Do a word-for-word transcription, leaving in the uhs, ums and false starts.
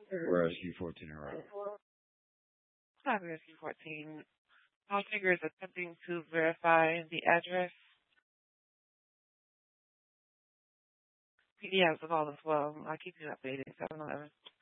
Rescue fourteen around. Hi, Rescue fourteen. Our figure is attempting to verify the address. P D Fs of all as well. I'll keep you updated. seven eleven.